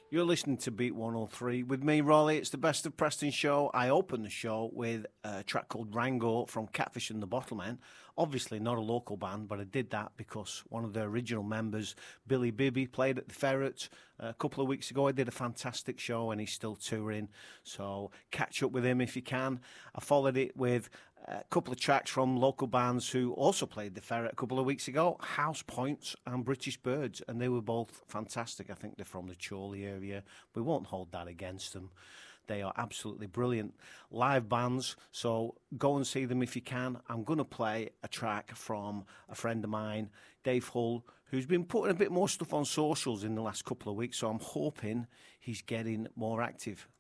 You're listening to Beat 103 with me, Rolly. It's the Best of Preston show. I opened the show with a track called Rango from Catfish and the Bottlemen. Obviously not a local band, but I did that because one of the original members, Billy Bibby, played at the Ferret a couple of weeks ago. I did a fantastic show and he's still touring, so catch up with him if you can. I followed it with a couple of tracks from local bands who also played the Ferret a couple of weeks ago, House Points and British Birds, and they were both fantastic. I think they're from the Chorley area. We won't hold that against them. They are absolutely brilliant live bands, so go and see them if you can. I'm going to play a track from a friend of mine, Dave Hull, who's been putting a bit more stuff on socials in the last couple of weeks, so I'm hoping he's getting more active.